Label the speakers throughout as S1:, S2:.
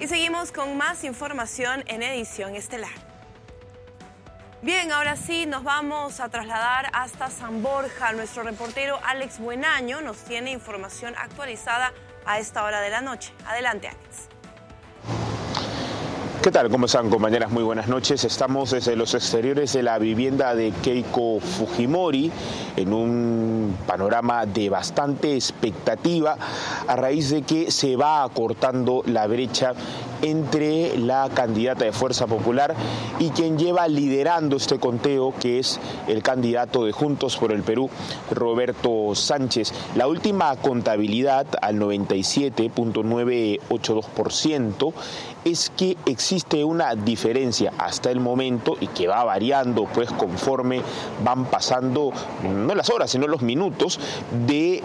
S1: Y seguimos con más información en Edición Estelar. Bien, ahora sí nos vamos a trasladar hasta San Borja. Nuestro reportero Alex Buenaño nos tiene información actualizada a esta hora de la noche. Adelante, Alex.
S2: ¿Qué tal? ¿Cómo están, compañeras? Muy buenas noches. Estamos desde los exteriores de la vivienda de Keiko Fujimori en un panorama de bastante expectativa a raíz de que se va acortando la brecha entre la candidata de Fuerza Popular y quien lleva liderando este conteo, que es el candidato de Juntos por el Perú, Roberto Sánchez. La última contabilidad, al 97.982%, es que existe una diferencia hasta el momento y que va variando pues conforme van pasando no las horas sino los minutos, de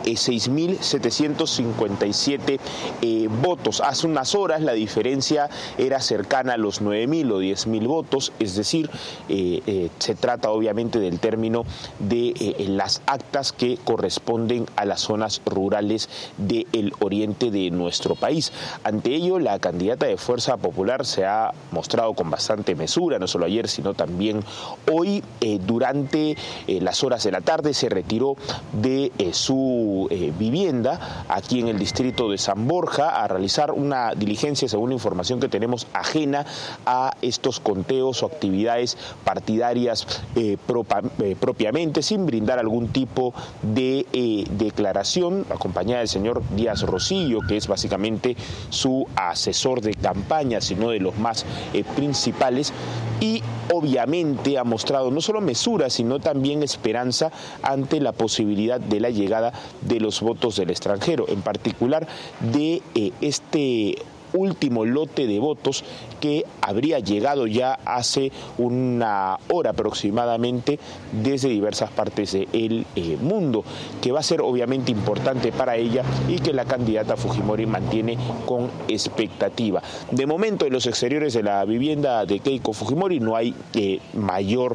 S2: 6.757 votos. Hace unas horas la diferencia era cercana a los 9.000 o 10.000 votos, es decir, se trata obviamente del término de las actas que corresponden a las zonas rurales del oriente de nuestro país. Ante ello, la candidata de Fuerza Popular se ha mostrado con bastante mesura, no solo ayer, sino también hoy. Durante las horas de la tarde se retiró de su vivienda aquí en el distrito de San Borja a realizar una diligencia, según la información que tenemos, ajena a estos conteos o actividades partidarias propiamente, sin brindar algún tipo de declaración, acompañada del señor Díaz Rosillo, que es básicamente su asesor de campaña, sino de los más principales, y obviamente ha mostrado no solo mesura, sino también esperanza ante la posibilidad de la llegada de los votos del extranjero, en particular de este último lote de votos que habría llegado ya hace una hora aproximadamente desde diversas partes del mundo, que va a ser obviamente importante para ella y que la candidata Fujimori mantiene con expectativa. De momento, en los exteriores de la vivienda de Keiko Fujimori no hay mayor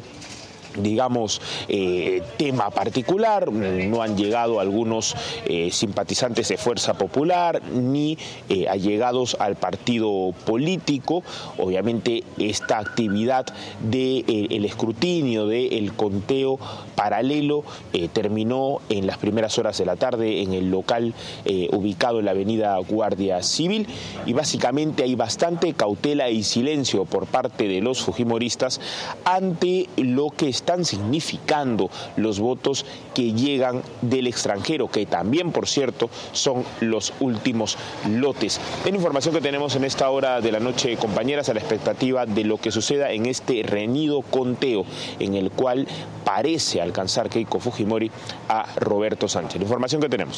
S2: tema particular. No han llegado algunos simpatizantes de Fuerza Popular ni allegados al partido político. Obviamente esta actividad del escrutinio, del conteo paralelo terminó en las primeras horas de la tarde en el local ubicado en la avenida Guardia Civil, y básicamente hay bastante cautela y silencio por parte de los fujimoristas ante lo que están significando los votos que llegan del extranjero, que también, por cierto, son los últimos lotes. Es la información que tenemos en esta hora de la noche, compañeras, a la expectativa de lo que suceda en este reñido conteo en el cual parece alcanzar Keiko Fujimori a Roberto Sánchez. La información que tenemos.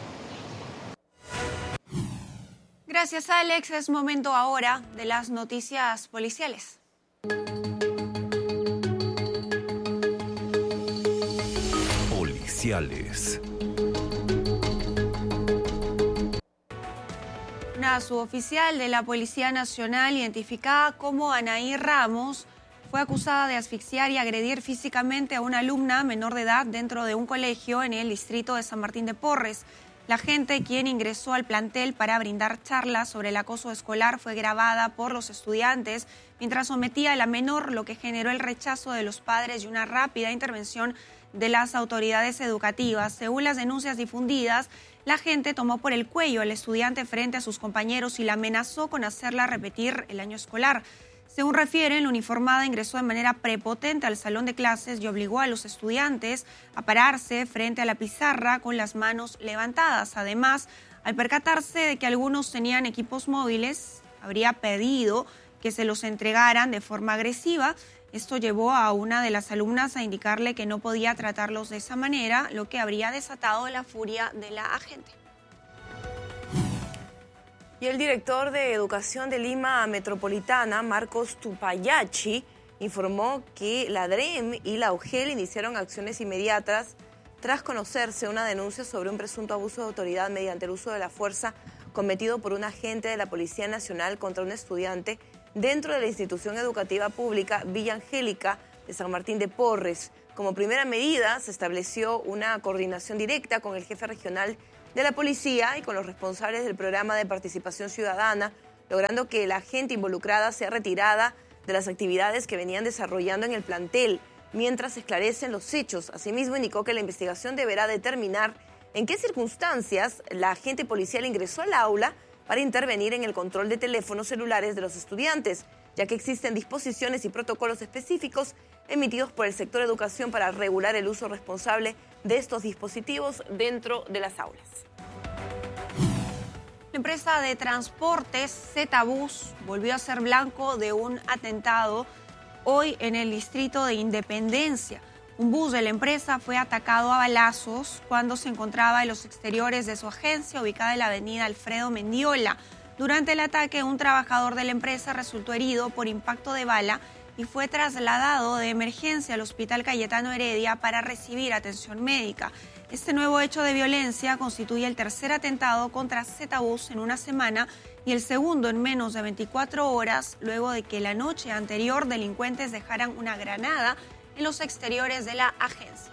S1: Gracias, Alex. Es momento ahora de las noticias policiales. Una suboficial de la Policía Nacional, identificada como Anaí Ramos, fue acusada de asfixiar y agredir físicamente a una alumna menor de edad dentro de un colegio en el distrito de San Martín de Porres. La agente, quien ingresó al plantel para brindar charlas sobre el acoso escolar, fue grabada por los estudiantes mientras sometía a la menor, lo que generó el rechazo de los padres y una rápida intervención de las autoridades educativas. Según las denuncias difundidas, la agente tomó por el cuello al estudiante frente a sus compañeros y la amenazó con hacerla repetir el año escolar. Según refieren, la uniformada ingresó de manera prepotente al salón de clases y obligó a los estudiantes a pararse frente a la pizarra con las manos levantadas. Además, al percatarse de que algunos tenían equipos móviles, habría pedido que se los entregaran de forma agresiva. Esto llevó a una de las alumnas a indicarle que no podía tratarlos de esa manera, lo que habría desatado la furia de la agente. Y el director de Educación de Lima Metropolitana, Marcos Tupayachi, informó que la DREM y la UGEL iniciaron acciones inmediatas tras conocerse una denuncia sobre un presunto abuso de autoridad mediante el uso de la fuerza cometido por un agente de la Policía Nacional contra un estudiante dentro de la institución educativa pública Villa Angélica de San Martín de Porres. Como primera medida, se estableció una coordinación directa con el jefe regional de la policía y con los responsables del programa de participación ciudadana
S3: logrando que la gente involucrada sea retirada de las actividades que venían desarrollando en el plantel, mientras se esclarecen los hechos. Asimismo, indicó que la investigación deberá determinar en qué circunstancias la agente policial ingresó al aula para intervenir en el control de teléfonos celulares de los estudiantes, ya que existen disposiciones y protocolos específicos emitidos por el sector educación para regular el uso responsable de estos dispositivos dentro de las aulas.
S1: La empresa de transportes Z-Bus volvió a ser blanco de un atentado hoy en el distrito de Independencia. Un bus de la empresa fue atacado a balazos cuando se encontraba en los exteriores de su agencia ubicada en la avenida Alfredo Mendiola. Durante el ataque, un trabajador de la empresa resultó herido por impacto de bala y fue trasladado de emergencia al Hospital Cayetano Heredia para recibir atención médica. Este nuevo hecho de violencia constituye el tercer atentado contra Z-Bus en una semana y el segundo en menos de 24 horas, luego de que la noche anterior delincuentes dejaran una granada en los exteriores de la agencia.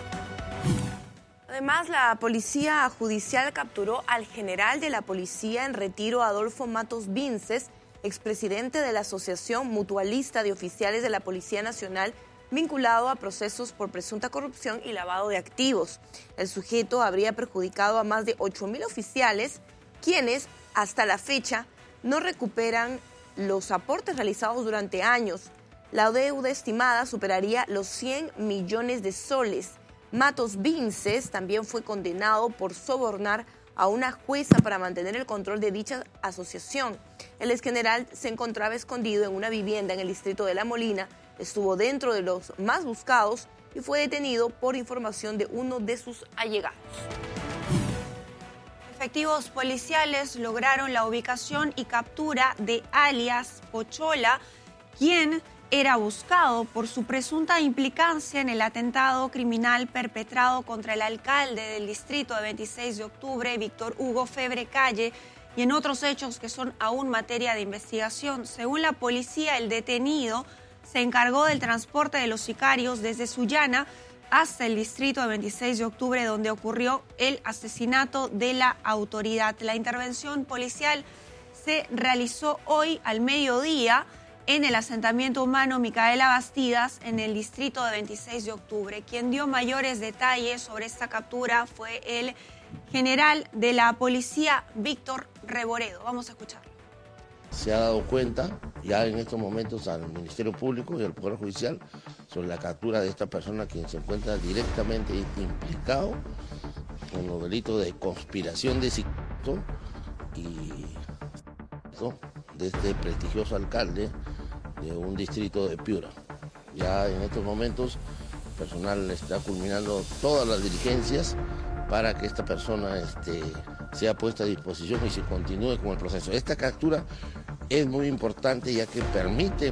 S3: Además, la Policía Judicial capturó al general de la Policía en retiro, Adolfo Matos Vinces, expresidente de la Asociación Mutualista de Oficiales de la Policía Nacional, vinculado a procesos por presunta corrupción y lavado de activos. El sujeto habría perjudicado a más de 8.000 oficiales, quienes hasta la fecha no recuperan los aportes realizados durante años. La deuda estimada superaría los 100 millones de soles. Matos Vinces también fue condenado por sobornar a una jueza para mantener el control de dicha asociación. El exgeneral se encontraba escondido en una vivienda en el distrito de La Molina, estuvo dentro de los más buscados y fue detenido por información de uno de sus allegados.
S1: Efectivos policiales lograron la ubicación y captura de alias Pochola, quien era buscado por su presunta implicancia en el atentado criminal perpetrado contra el alcalde del distrito de 26 de octubre, Víctor Hugo Febre Calle, y en otros hechos que son aún materia de investigación. Según la policía, el detenido se encargó del transporte de los sicarios desde Sullana hasta el distrito de 26 de octubre, donde ocurrió el asesinato de la autoridad. La intervención policial se realizó hoy al mediodía en el asentamiento humano Micaela Bastidas, en el distrito de 26 de octubre. Quien dio mayores detalles sobre esta captura fue el general de la policía, Víctor Reboredo. Vamos a escucharlo.
S4: Se ha dado cuenta ya en estos momentos al Ministerio Público y al Poder Judicial sobre la captura de esta persona, quien se encuentra directamente implicado en los delitos de conspiración de sicariato y de este prestigioso alcalde de un distrito de Piura. Ya en estos momentos el personal está culminando todas las diligencias para que esta persona sea puesta a disposición y se continúe con el proceso. Esta captura es muy importante ya que permite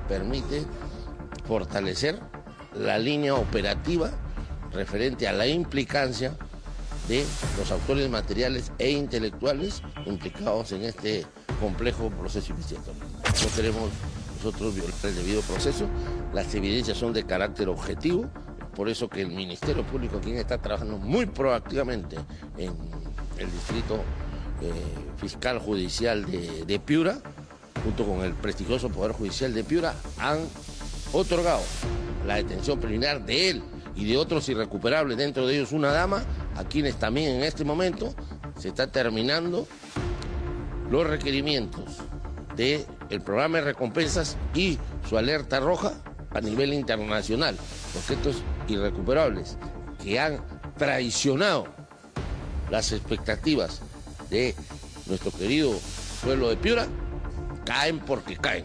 S4: fortalecer la línea operativa referente a la implicancia de los autores materiales e intelectuales implicados en este complejo proceso investigatorio. No queremos nosotros violar el debido proceso, las evidencias son de carácter objetivo, por eso que el Ministerio Público, quien está trabajando muy proactivamente en el distrito fiscal judicial de Piura, junto con el prestigioso Poder Judicial de Piura, han otorgado la detención preliminar de él y de otros irrecuperables, dentro de ellos una dama, a quienes también en este momento se está terminando los requerimientos del programa de recompensas y su alerta roja a nivel internacional, porque estos irrecuperables que han traicionado las expectativas de nuestro querido pueblo de Piura, caen porque caen.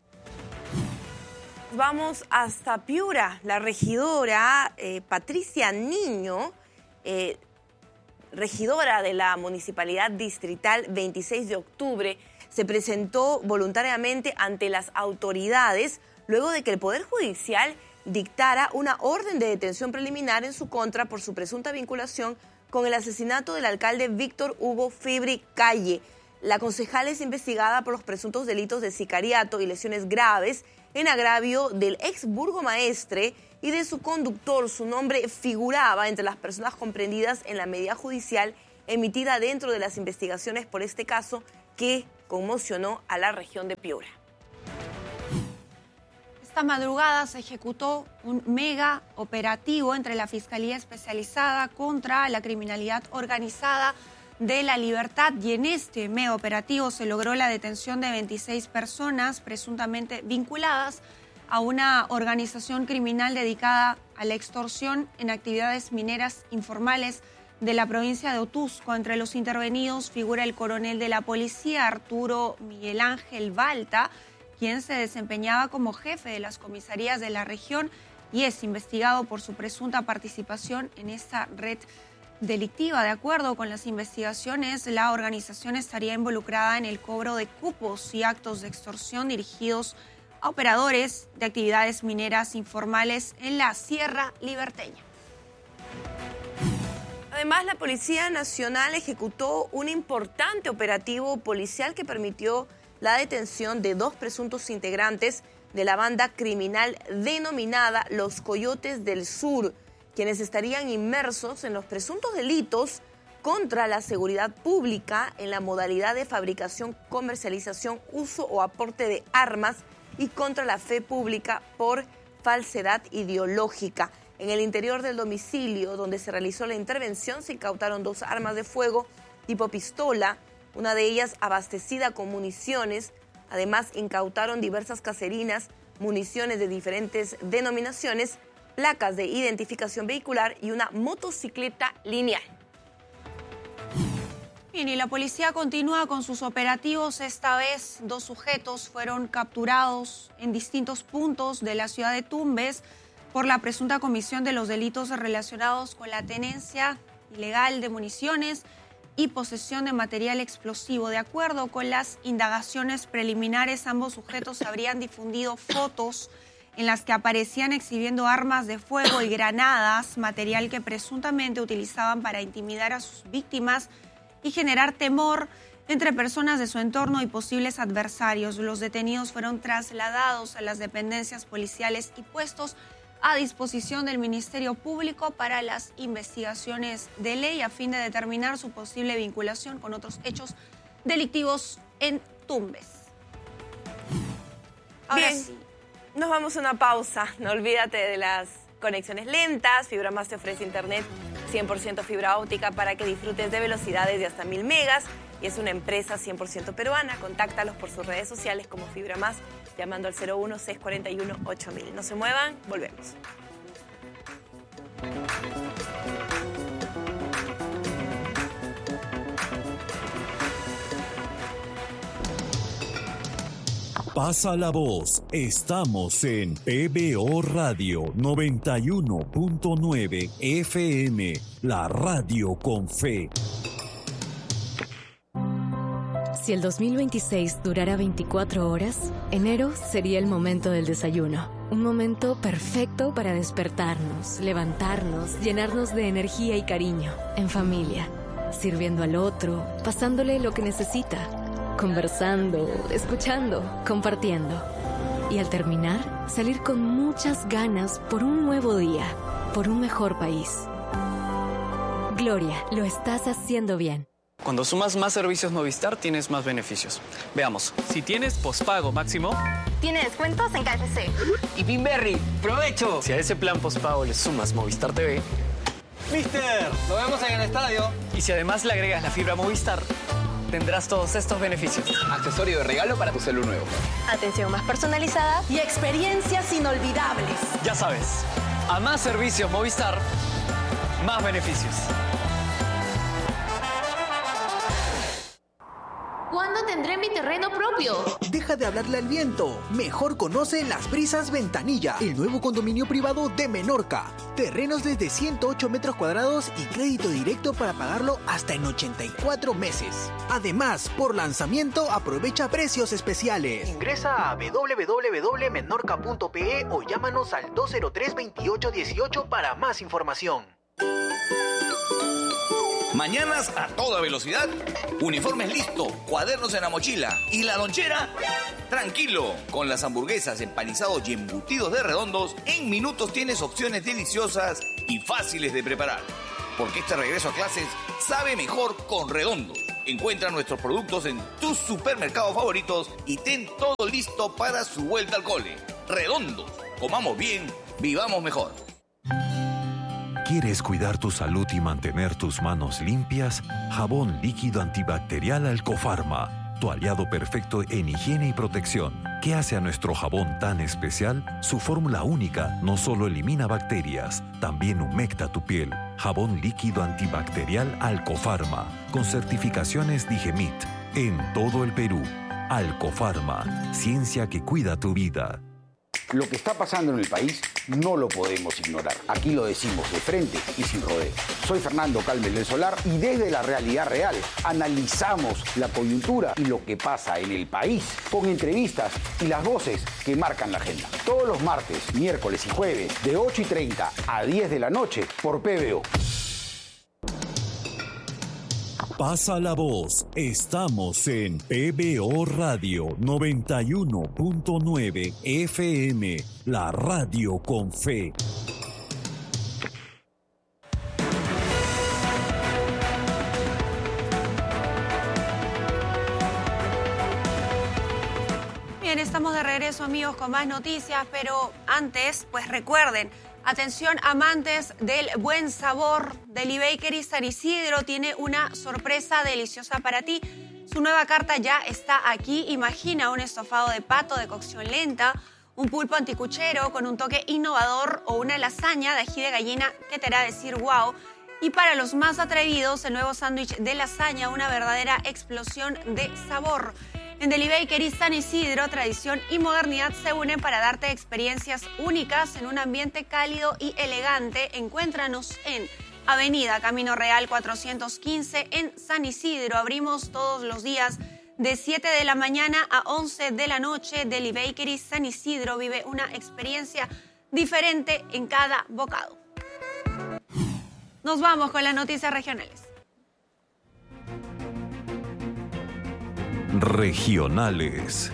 S3: Vamos hasta Piura. La regidora Patricia Niño, regidora de la Municipalidad Distrital 26 de octubre, se presentó voluntariamente ante las autoridades luego de que el Poder Judicial dictara una orden de detención preliminar en su contra por su presunta vinculación con el asesinato del alcalde Víctor Hugo Febre Calle. La concejal es investigada por los presuntos delitos de sicariato y lesiones graves en agravio del ex burgomaestre y de su conductor. Su nombre figuraba entre las personas comprendidas en la medida judicial emitida dentro de las investigaciones por este caso, que conmocionó a la región de Piura.
S1: Esta madrugada se ejecutó un mega operativo entre la Fiscalía Especializada contra la Criminalidad Organizada de La Libertad, y en este mega operativo se logró la detención de 26 personas presuntamente vinculadas a una organización criminal dedicada a la extorsión en actividades mineras informales de la provincia de Otuzco. Entre los intervenidos figura el coronel de la policía, Arturo Miguel Ángel Balta, quien se desempeñaba como jefe de las comisarías de la región y es investigado por su presunta participación en esta red delictiva. De acuerdo con las investigaciones, la organización estaría involucrada en el cobro de cupos y actos de extorsión dirigidos a operadores de actividades mineras informales en la Sierra Liberteña.
S3: Además, la Policía Nacional ejecutó un importante operativo policial que permitió la detención de 2 presuntos integrantes de la banda criminal denominada Los Coyotes del Sur, quienes estarían inmersos en los presuntos delitos contra la seguridad pública en la modalidad de fabricación, comercialización, uso o aporte de armas y contra la fe pública por falsedad ideológica. En el interior del domicilio donde se realizó la intervención se incautaron 2 armas de fuego tipo pistola, una de ellas abastecida con municiones. Además, incautaron diversas caserinas, municiones de diferentes denominaciones, placas de identificación vehicular y una motocicleta lineal.
S1: Bien, y la policía continúa con sus operativos. Esta vez 2 sujetos fueron capturados en distintos puntos de la ciudad de Tumbes por la presunta comisión de los delitos relacionados con la tenencia ilegal de municiones y posesión de material explosivo. De acuerdo con las indagaciones preliminares, ambos sujetos habrían difundido fotos en las que aparecían exhibiendo armas de fuego y granadas, material que presuntamente utilizaban para intimidar a sus víctimas y generar temor entre personas de su entorno y posibles adversarios. Los detenidos fueron trasladados a las dependencias policiales y puestos a disposición del Ministerio Público para las investigaciones de ley a fin de determinar su posible vinculación con otros hechos delictivos en Tumbes.
S3: Ahora sí, nos vamos a una pausa. No olvídate de las conexiones lentas. Fibra Más te ofrece internet 100% fibra óptica para que disfrutes de velocidades de hasta 1000 megas y es una empresa 100% peruana. Contáctalos por sus redes sociales como Fibra Más, llamando al 01-641-8000. No se muevan, volvemos.
S5: Pasa la voz, estamos en PBO Radio 91.9 FM, la radio con fe.
S6: Si el 2026 durara 24 horas, enero sería el momento del desayuno. Un momento perfecto para despertarnos, levantarnos, llenarnos de energía y cariño, en familia, sirviendo al otro, pasándole lo que necesita, conversando, escuchando, compartiendo. Y al terminar, salir con muchas ganas por un nuevo día, por un mejor país. Gloria, lo estás haciendo bien.
S7: Cuando sumas más servicios Movistar, tienes más beneficios. Veamos. Si tienes pospago máximo,
S8: tiene descuentos en KFC.
S9: Y Pinberry, ¡provecho!
S7: Si a ese plan pospago le sumas Movistar TV,
S9: ¡Mister! ¡Nos vemos en el estadio!
S7: Y si además le agregas la fibra Movistar, tendrás todos estos beneficios.
S9: Accesorio de regalo para tu celu nuevo.
S8: Atención más personalizada
S10: y experiencias inolvidables.
S7: Ya sabes, a más servicios Movistar, más beneficios.
S8: ¿Cuándo tendré mi terreno propio?
S11: Deja de hablarle al viento. Mejor conoce Las Brisas Ventanilla, el nuevo condominio privado de Menorca. Terrenos desde 108 metros cuadrados y crédito directo para pagarlo hasta en 84 meses. Además, por lanzamiento aprovecha precios especiales. Ingresa a www.menorca.pe o llámanos al 203-2818 para más información.
S12: Mañanas a toda velocidad, uniformes listo, cuadernos en la mochila y la lonchera. Tranquilo, con las hamburguesas, empanizados y embutidos de Redondos, en minutos tienes opciones deliciosas y fáciles de preparar. Porque este regreso a clases sabe mejor con Redondos. Encuentra nuestros productos en tus supermercados favoritos y ten todo listo para su vuelta al cole. Redondos, comamos bien, vivamos mejor.
S5: ¿Quieres cuidar tu salud y mantener tus manos limpias? Jabón líquido antibacterial Alcofarma, tu aliado perfecto en higiene y protección. ¿Qué hace a nuestro jabón tan especial? Su fórmula única no solo elimina bacterias, también humecta tu piel. Jabón líquido antibacterial Alcofarma, con certificaciones Digemit, en todo el Perú. Alcofarma, ciencia que cuida tu vida.
S13: Lo que está pasando en el país no lo podemos ignorar. Aquí lo decimos de frente y sin rodeo. Soy Fernando Calmes del Solar y desde la realidad real analizamos la coyuntura y lo que pasa en el país con entrevistas y las voces que marcan la agenda. Todos los martes, miércoles y jueves de 8:30 a 10 de la noche por PBO.
S5: Pasa la voz. Estamos en PBO Radio 91.9 FM, la radio con fe.
S1: Bien, estamos de regreso, amigos, con más noticias, pero antes, pues recuerden, atención, amantes del buen sabor, Deli Bakery San Isidro tiene una sorpresa deliciosa para ti. Su nueva carta ya está aquí. Imagina un estofado de pato de cocción lenta, un pulpo anticuchero con un toque innovador o una lasaña de ají de gallina que te hará decir wow. Y para los más atrevidos, el nuevo sándwich de lasaña, una verdadera explosión de sabor. En Deli Bakery San Isidro, tradición y modernidad se unen para darte experiencias únicas en un ambiente cálido y elegante. Encuéntranos en Avenida Camino Real 415 en San Isidro. Abrimos todos los días de 7 de la mañana a 11 de la noche. Deli Bakery San Isidro vive una experiencia diferente en cada bocado. Nos vamos con las noticias regionales.
S5: Regionales.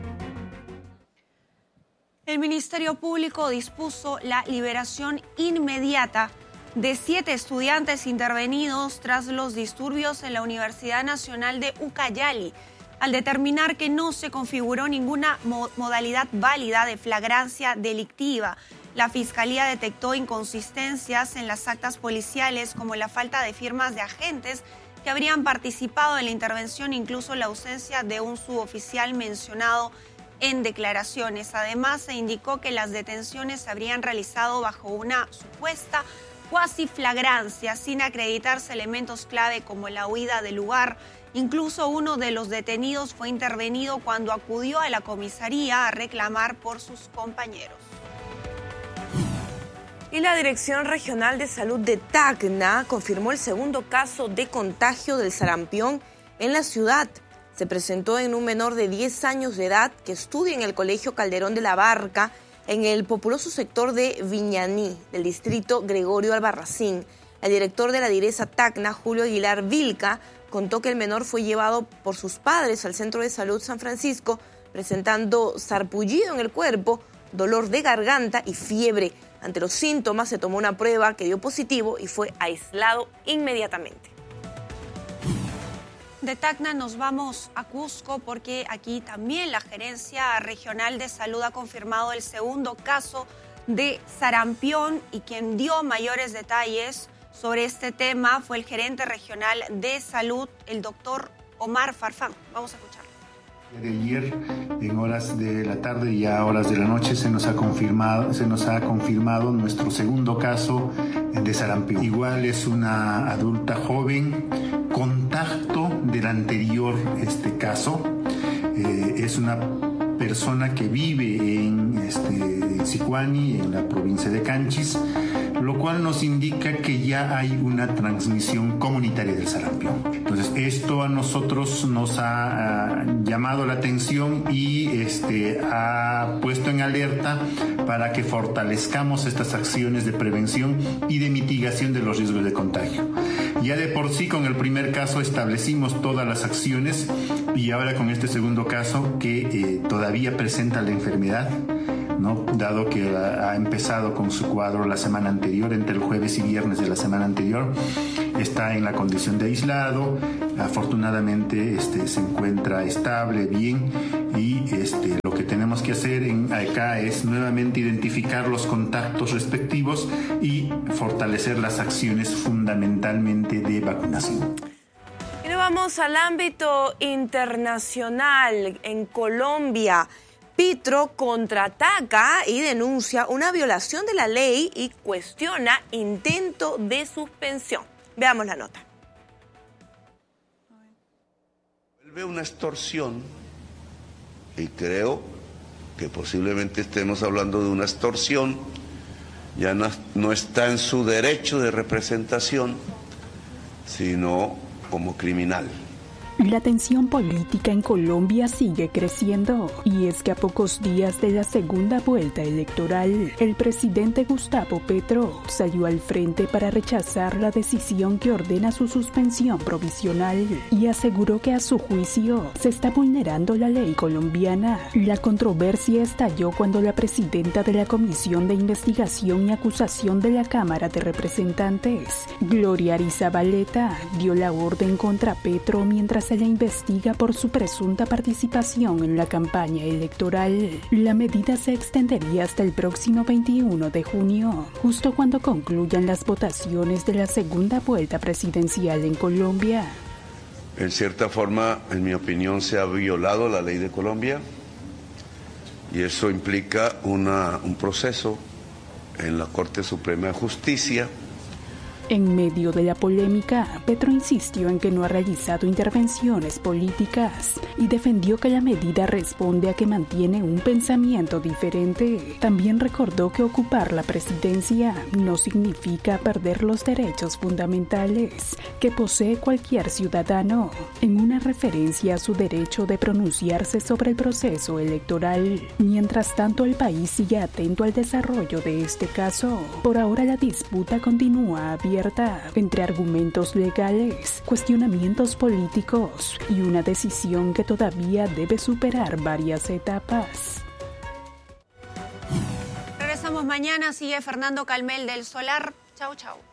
S1: El Ministerio Público dispuso la liberación inmediata de 7 estudiantes intervenidos tras los disturbios en la Universidad Nacional de Ucayali, al determinar que no se configuró ninguna modalidad válida de flagrancia delictiva. La Fiscalía detectó inconsistencias en las actas policiales, como la falta de firmas de agentes que habrían participado en la intervención, incluso la ausencia de un suboficial mencionado en declaraciones. Además, se indicó que las detenciones se habrían realizado bajo una supuesta cuasi flagrancia, sin acreditarse elementos clave como la huida del lugar. Incluso uno de los detenidos fue intervenido cuando acudió a la comisaría a reclamar por sus compañeros.
S3: Y la Dirección Regional de Salud de Tacna confirmó el segundo caso de contagio del sarampión en la ciudad. Se presentó en un menor de 10 años de edad que estudia en el Colegio Calderón de la Barca, en el populoso sector de Viñaní, del distrito Gregorio Albarracín. El director de la Direza Tacna, Julio Aguilar Vilca, contó que el menor fue llevado por sus padres al Centro de Salud San Francisco, presentando sarpullido en el cuerpo, dolor de garganta y fiebre. Ante los síntomas se tomó una prueba que dio positivo y fue aislado inmediatamente.
S1: De Tacna nos vamos a Cusco porque aquí también la Gerencia Regional de Salud ha confirmado el segundo caso de sarampión, y quien dio mayores detalles sobre este tema fue el gerente regional de salud, el doctor Omar Farfán. Vamos a escucharlo.
S14: De ayer, en horas de la tarde y a horas de la noche, se nos ha confirmado nuestro segundo caso de sarampión. Igual es una adulta joven, contacto del anterior caso. Es una persona que vive en Sicuani, en la provincia de Canchis, lo cual nos indica que ya hay una transmisión comunitaria del sarampión. Entonces, esto a nosotros nos ha llamado la atención y ha puesto en alerta para que fortalezcamos estas acciones de prevención y de mitigación de los riesgos de contagio. Ya de por sí, con el primer caso establecimos todas las acciones, y ahora con este segundo caso que todavía presenta la enfermedad, ¿no? Dado que ha empezado con su cuadro la semana anterior, entre el jueves y viernes de la semana anterior, está en la condición de aislado. Afortunadamente se encuentra estable, bien, y lo que tenemos que hacer acá es nuevamente identificar los contactos respectivos y fortalecer las acciones fundamentalmente de vacunación.
S3: Y nos vamos al ámbito internacional. En Colombia, Petro contraataca y denuncia una violación de la ley y cuestiona intento de suspensión. Veamos la nota.
S15: Vuelve una extorsión y creo que posiblemente estemos hablando de una extorsión. Ya no está en su derecho de representación, sino como criminal.
S16: La tensión política en Colombia sigue creciendo, y es que a pocos días de la segunda vuelta electoral, el presidente Gustavo Petro salió al frente para rechazar la decisión que ordena su suspensión provisional y aseguró que a su juicio se está vulnerando la ley colombiana. La controversia estalló cuando la presidenta de la Comisión de Investigación y Acusación de la Cámara de Representantes, Gloria Arizabaleta, dio la orden contra Petro mientras se le investiga por su presunta participación en la campaña electoral. La medida se extendería hasta el próximo 21 de junio, justo cuando concluyan las votaciones de la segunda vuelta presidencial en Colombia.
S15: En cierta forma, en mi opinión, se ha violado la ley de Colombia y eso implica un proceso en la Corte Suprema de Justicia.
S16: En medio de la polémica, Petro insistió en que no ha realizado intervenciones políticas y defendió que la medida responde a que mantiene un pensamiento diferente. También recordó que ocupar la presidencia no significa perder los derechos fundamentales que posee cualquier ciudadano, en una referencia a su derecho de pronunciarse sobre el proceso electoral. Mientras tanto, el país sigue atento al desarrollo de este caso. Por ahora, la disputa continúa abierta entre argumentos legales, cuestionamientos políticos y una decisión que todavía debe superar varias etapas.
S1: Regresamos mañana, sigue Fernando Calmel del Solar. Chau, chau.